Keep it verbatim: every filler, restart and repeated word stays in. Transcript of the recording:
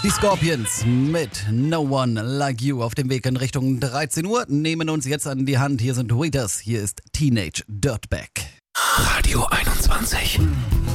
Die Scorpions mit No One Like You auf dem Weg in Richtung dreizehn Uhr nehmen uns jetzt an die Hand. Hier sind Waiters, hier ist Teenage Dirtbag. Radio einundzwanzig.